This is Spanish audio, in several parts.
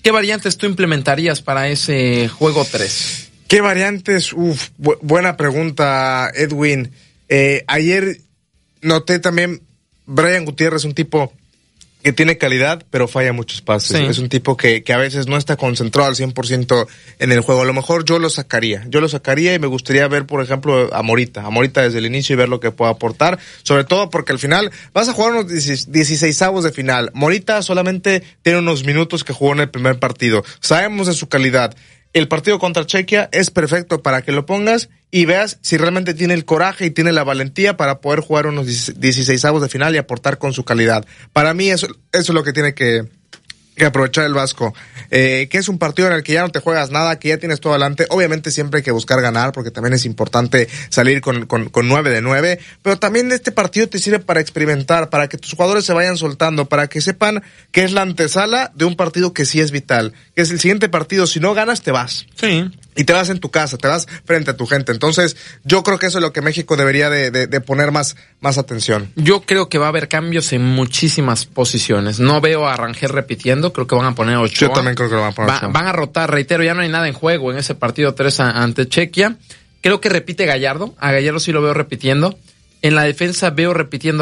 ¿Qué variantes tú implementarías para ese juego 3? ¿Qué variantes? Buena pregunta, Edwin. Ayer noté también Brian Gutiérrez, un tipo que tiene calidad, pero falla muchos pases. Sí. Es un tipo que a veces no está concentrado al 100% en el juego. A lo mejor yo lo sacaría y me gustaría ver, por ejemplo, a Morita desde el inicio y ver lo que puede aportar, sobre todo porque al final vas a jugar unos 16avos de final. Morita solamente tiene unos minutos que jugó en el primer partido. Sabemos de su calidad. El partido contra Chequia es perfecto para que lo pongas y veas si realmente tiene el coraje y tiene la valentía para poder jugar unos 16avos de final y aportar con su calidad. Para mí eso es lo que tiene que aprovechar el Vasco, que es un partido en el que ya no te juegas nada, que ya tienes todo adelante. Obviamente siempre hay que buscar ganar, porque también es importante salir con 9 de 9, pero también este partido te sirve para experimentar, para que tus jugadores se vayan soltando, para que sepan que es la antesala de un partido que sí es vital, que es el siguiente partido. Si no ganas, te vas. Sí. Y te vas en tu casa, te vas frente a tu gente. Entonces, yo creo que eso es lo que México debería de poner más atención. Yo creo que va a haber cambios en muchísimas posiciones. No veo a Rangel repitiendo, creo que van a poner Ochoa. Yo también creo que lo van a poner Ochoa. Van a rotar, reitero, ya no hay nada en juego en ese partido 3 ante Chequia. Creo que repite Gallardo, a Gallardo sí lo veo repitiendo. En la defensa veo repitiendo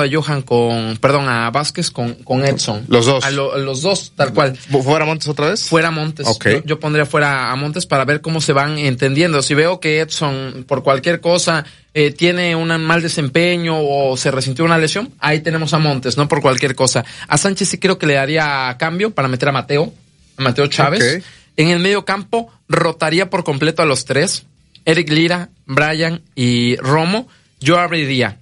a Vázquez con Edson. Los dos. Los dos, tal cual. ¿Fuera Montes otra vez? Fuera Montes. Okay. Yo pondría fuera a Montes para ver cómo se van entendiendo. Si veo que Edson, por cualquier cosa, tiene un mal desempeño o se resintió una lesión, ahí tenemos a Montes, no por cualquier cosa. A Sánchez sí creo que le daría cambio para meter a Mateo Chávez. Okay. En el medio campo, rotaría por completo a los tres. Eric Lira, Brian y Romo. Yo abriría.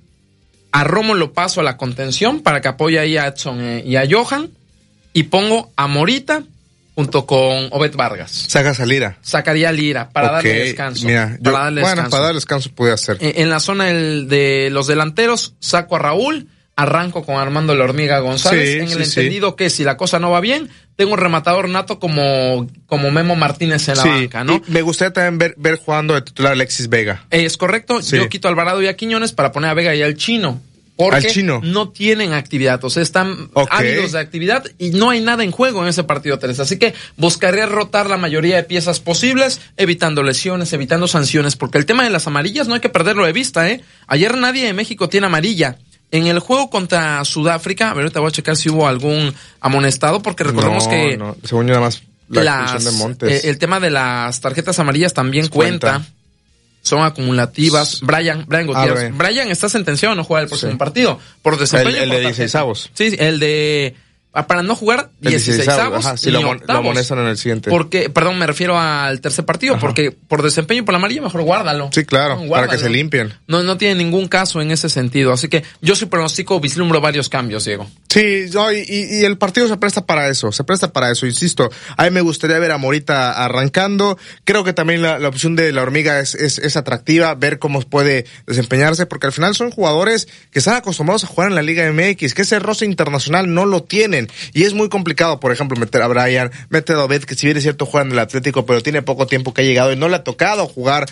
A Romo lo paso a la contención para que apoye ahí a Edson y a Johan. Y pongo a Morita junto con Obed Vargas. ¿Sacas a Lira? Sacaría a Lira para darle descanso. Mira, para darle descanso puede hacer. En la zona de los delanteros, saco a Raúl. Arranco con Armando La Hormiga González. Entendido que si la cosa no va bien, tengo un rematador nato como Memo Martínez en la banca, ¿no? Y me gustaría también ver jugando de titular Alexis Vega. Es correcto. Sí. Yo quito a Alvarado y a Quiñones para poner a Vega y al Chino. Porque no tienen actividad, o sea, están ávidos de actividad y no hay nada en juego en ese partido 3. Así que buscaría rotar la mayoría de piezas posibles, evitando lesiones, evitando sanciones, porque el tema de las amarillas no hay que perderlo de vista, ¿eh? Ayer nadie de México tiene amarilla. En el juego contra Sudáfrica, a ver, ahorita voy a checar si hubo algún amonestado, porque recordemos que... No, según yo nada más la expulsión de Montes. El tema de las tarjetas amarillas también cuenta. Son acumulativas. Brian Gutiérrez. Brian está sentenciado a no jugar el próximo partido. Por desempeño. El de 16avos. Sí, el de... Para no jugar 16avos si lo amonestan en el siguiente. Me refiero al tercer partido, porque por desempeño y por la amarilla mejor guárdalo. Sí, claro, para que se limpien. No tiene ningún caso en ese sentido, así que yo sí pronostico, vislumbro varios cambios, Diego. Sí, y el partido se presta para eso, insisto. A mí me gustaría ver a Morita arrancando. Creo que también la opción de La Hormiga es atractiva, ver cómo puede desempeñarse, porque al final son jugadores que están acostumbrados a jugar en la Liga MX, que ese roce internacional no lo tienen. Y es muy complicado, por ejemplo, meter a Brian, meter a Obed, que si bien es cierto juega en el Atlético, pero tiene poco tiempo que ha llegado y no le ha tocado jugar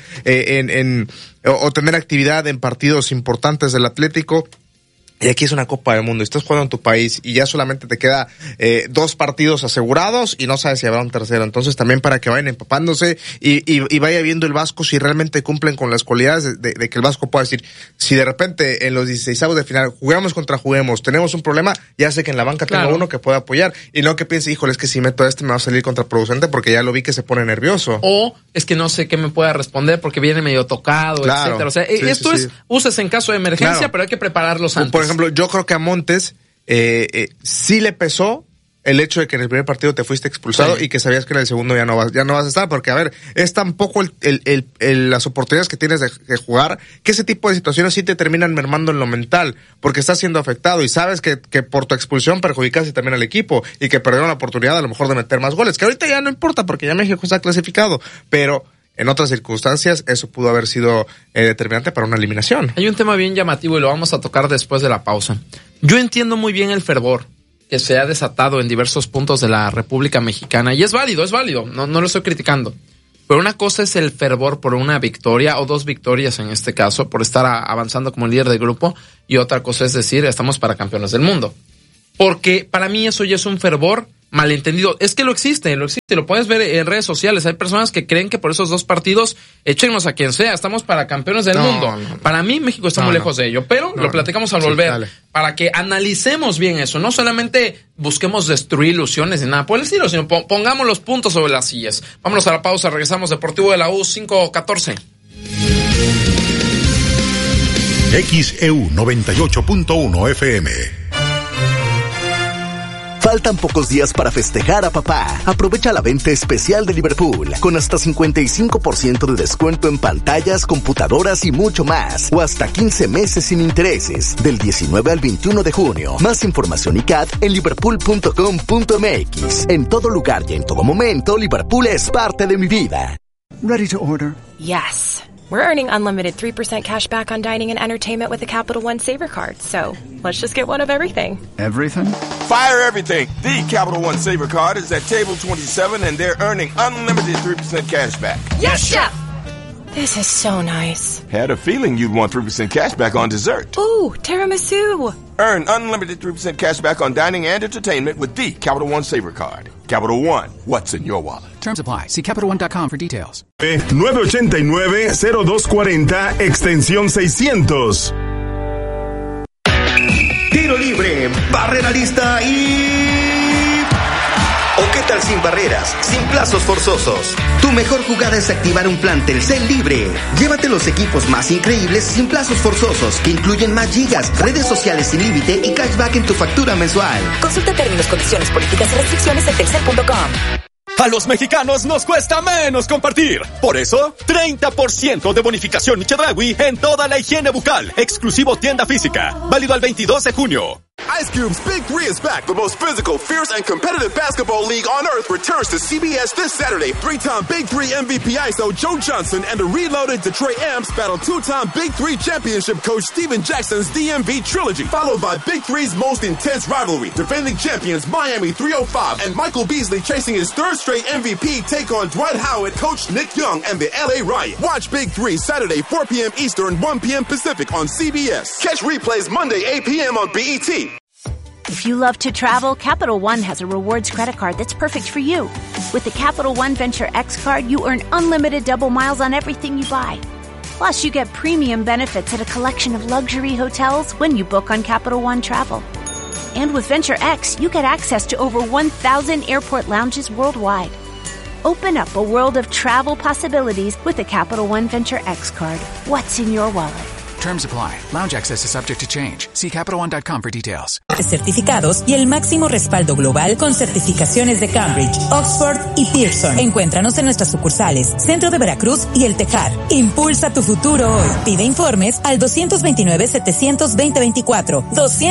o tener actividad en partidos importantes del Atlético. Y aquí es una Copa del Mundo, estás jugando en tu país y ya solamente te queda 2 partidos asegurados y no sabes si habrá un tercero. Entonces también para que vayan empapándose y vaya viendo el Vasco si realmente cumplen con las cualidades de que el Vasco pueda decir, si de repente en los 16avos de final juguemos, tenemos un problema, ya sé que en la banca tengo uno que pueda apoyar, y no que piense, híjole, es que si meto a este me va a salir contraproducente porque ya lo vi que se pone nervioso. O es que no sé qué me pueda responder porque viene medio tocado, etcétera. O sea, esto uses en caso de emergencia, pero hay que prepararlos antes. Por ejemplo, yo creo que a Montes sí le pesó el hecho de que en el primer partido te fuiste expulsado y que sabías que en el segundo ya no vas a estar, porque a ver, es tan poco las oportunidades que tienes de jugar, que ese tipo de situaciones sí te terminan mermando en lo mental, porque estás siendo afectado y sabes que por tu expulsión perjudicaste también al equipo y que perdieron la oportunidad a lo mejor de meter más goles, que ahorita ya no importa porque ya México está clasificado, pero en otras circunstancias eso pudo haber sido determinante para una eliminación. Hay un tema bien llamativo y lo vamos a tocar después de la pausa. Yo entiendo muy bien el fervor que se ha desatado en diversos puntos de la República Mexicana y es válido, no lo estoy criticando. Pero una cosa es el fervor por una victoria o 2 victorias en este caso, por estar avanzando como líder del grupo, y otra cosa es decir, estamos para campeones del mundo. Porque para mí eso ya es un fervor malentendido. Es que lo existe, lo puedes ver en redes sociales. Hay personas que creen que por esos 2 partidos, échenos a quien sea, estamos para campeones del mundo. No. Para mí, México está muy lejos de ello, pero lo platicamos al volver, para que analicemos bien eso. No solamente busquemos destruir ilusiones ni nada por el estilo, sino pongamos los puntos sobre las sillas. Vámonos a la pausa, regresamos. Deportivo de la U, 5:14. XEU 98.1 FM. Faltan pocos días para festejar a papá. Aprovecha la venta especial de Liverpool, con hasta 55% de descuento en pantallas, computadoras y mucho más. O hasta 15 meses sin intereses, del 19 al 21 de junio. Más información y CAT en liverpool.com.mx. En todo lugar y en todo momento, Liverpool es parte de mi vida. Ready to order? Yes. We're earning unlimited 3% cash back on dining and entertainment with the Capital One Saver Card. So, let's just get one of everything. Everything? Fire everything. The Capital One Saver Card is at table 27 and they're earning unlimited 3% cash back. Yes, Chef! This is so nice. Had a feeling you'd want 3% cash back on dessert. Ooh, tiramisu. Earn unlimited 3% cash back on dining and entertainment with the Capital One Saver Card. Capital One, what's in your wallet? Terms apply. See CapitalOne.com for details. 989-0240, extensión 600. Tiro libre, barrera lista y... ¿O qué tal sin barreras, sin plazos forzosos? Tu mejor jugada es activar un plan Telcel libre. Llévate los equipos más increíbles sin plazos forzosos, que incluyen más gigas, redes sociales sin límite y cashback en tu factura mensual. Consulta términos, condiciones, políticas y restricciones en telcel.com. A los mexicanos nos cuesta menos compartir. Por eso, 30% de bonificación Chedraui en toda la higiene bucal. Exclusivo tienda física. Válido al 22 de junio. Ice Cube's Big 3 is back. The most physical, fierce, and competitive basketball league on earth returns to CBS this Saturday. 3-time Big 3 MVP ISO Joe Johnson and the reloaded Detroit Amps battle 2-time Big 3 championship coach Steven Jackson's DMV trilogy, followed by Big 3's most intense rivalry. Defending champions Miami 305 and Michael Beasley chasing his 3rd straight MVP take on Dwight Howard, coach Nick Young, and the LA Riot. Watch Big 3 Saturday 4 p.m. Eastern, 1 p.m. Pacific on CBS. Catch replays Monday 8 p.m. on BET. If you love to travel, Capital One has a rewards credit card that's perfect for you. With the Capital One Venture X card, you earn unlimited double miles on everything you buy. Plus, you get premium benefits at a collection of luxury hotels when you book on Capital One Travel. And with Venture X, you get access to over 1,000 airport lounges worldwide. Open up a world of travel possibilities with the Capital One Venture X card. What's in your wallet? Terms apply. Lounge access is subject to change. See CapitalOne.com for details. Certificados y el máximo respaldo global con certificaciones de Cambridge, Oxford y Pearson. Encuéntranos en nuestras sucursales, Centro de Veracruz y El Tejar. Impulsa tu futuro hoy. Pide informes al 229-700-2024.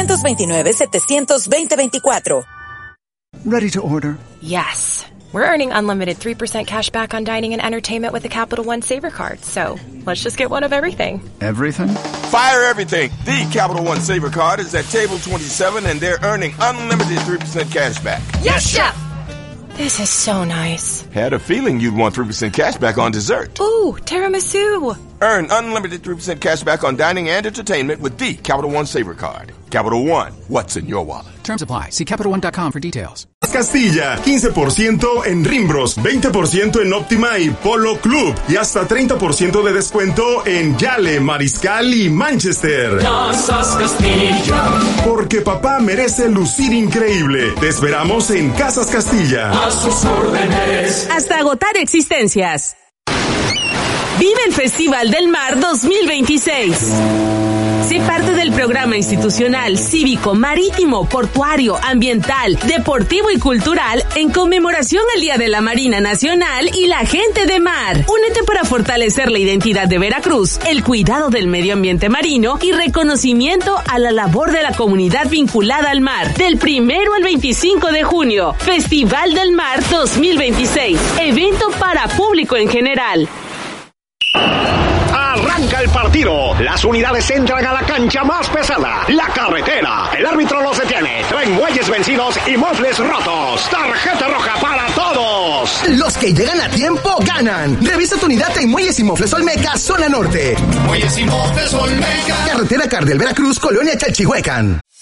229-700-2024. Ready to order? Yes. We're earning unlimited 3% cash back on dining and entertainment with the Capital One Saver Card. So, let's just get one of everything. Everything? Fire everything. The Capital One Saver Card is at table 27 and they're earning unlimited 3% cash back. Yes, Chef! This is so nice. Had a feeling you'd want 3% cash back on dessert. Ooh, tiramisu. Earn unlimited 3% cash back on dining and entertainment with the Capital One Saver Card. Capital One, what's in your wallet? Terms apply. See CapitalOne.com for details. Castilla, 15% en Rimbros, 20% en Óptima y Polo Club y hasta 30% de descuento en Yale, Mariscal y Manchester. Casas Castilla. Porque papá merece lucir increíble. Te esperamos en Casas Castilla. A sus órdenes. Hasta agotar existencias. Vive el Festival del Mar 2026. Sé parte del programa institucional, cívico, marítimo, portuario, ambiental, deportivo y cultural en conmemoración al Día de la Marina Nacional y la Gente de Mar. Únete para fortalecer la identidad de Veracruz, el cuidado del medio ambiente marino y reconocimiento a la labor de la comunidad vinculada al mar. Del 1 al 25 de junio, Festival del Mar 2026. Evento para público en general. Arranca el partido. Las unidades entran a la cancha más pesada, la carretera. El árbitro los detiene. Traen muelles vencidos y mofles rotos. Tarjeta roja para todos. Los que llegan a tiempo ganan. Revisa tu unidad en Muelles y Mofles Olmeca, zona norte. Muelles y Mofles Olmeca. Carretera Cardel, Veracruz, Colonia Chalchihuecan.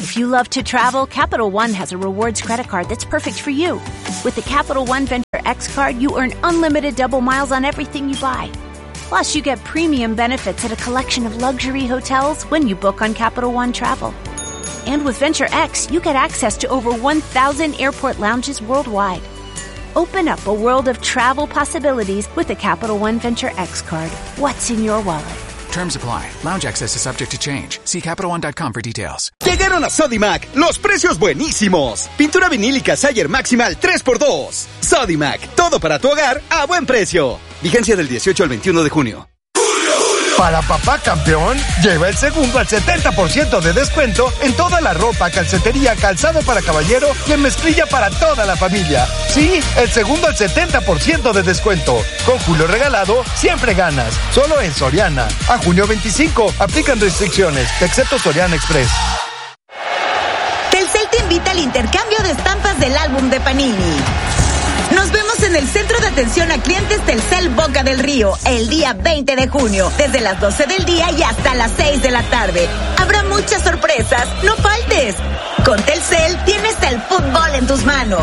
If you love to travel, Capital One has a rewards credit card that's perfect for you. With the Capital One Venture X card, you earn unlimited double miles on everything you buy. Plus, you get premium benefits at a collection of luxury hotels when you book on Capital One Travel. And with Venture X, you get access to over 1,000 airport lounges worldwide. Open up a world of travel possibilities with the Capital One Venture X card. What's in your wallet? Terms apply. Lounge access is subject to change. See CapitalOne.com for details. Llegaron a Sodimac los precios buenísimos. Pintura vinílica Sayer Maximal 3x2. Sodimac, todo para tu hogar a buen precio. Vigencia del 18 al 21 de junio. Para papá campeón, lleva el segundo al 70% de descuento en toda la ropa, calcetería, calzado para caballero y en mezclilla para toda la familia. Sí, el segundo al 70% de descuento. Con Julio Regalado, siempre ganas. Solo en Soriana. A junio 25, aplican restricciones, excepto Soriana Express. Telcel te invita al intercambio de estampas del álbum de Panini. Nos vemos en el Centro de Atención a Clientes Telcel Boca del Río el día 20 de junio, desde las 12 del día y hasta las 6 de la tarde. Habrá muchas sorpresas, no faltes. Con Telcel tienes el fútbol en tus manos.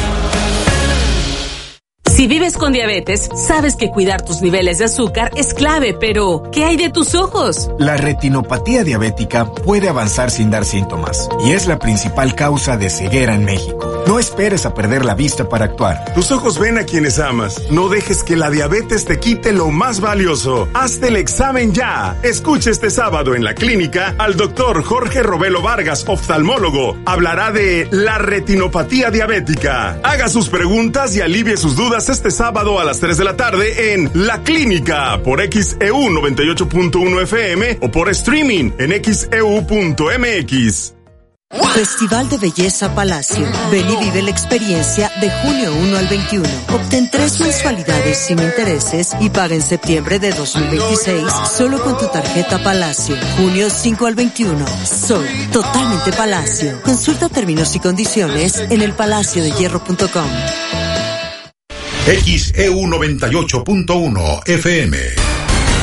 Si vives con diabetes, sabes que cuidar tus niveles de azúcar es clave, pero ¿qué hay de tus ojos? La retinopatía diabética puede avanzar sin dar síntomas y es la principal causa de ceguera en México. No esperes a perder la vista para actuar. Tus ojos ven a quienes amas. No dejes que la diabetes te quite lo más valioso. Hazte el examen ya. Escucha este sábado en la clínica al doctor Jorge Robelo Vargas, oftalmólogo. Hablará de la retinopatía diabética. Haga sus preguntas y alivie sus dudas este sábado a las 3 de la tarde en La Clínica por XEU 98.1 FM o por streaming en xeu.mx. Festival de Belleza Palacio. Ven y vive la experiencia de junio 1 al 21. Obtén 3 mensualidades sin intereses y paga en septiembre de 2026 solo con tu tarjeta Palacio. Junio 5 al 21. Soy totalmente Palacio. Consulta términos y condiciones en elpalaciodehierro.com. XEU 98.1 FM.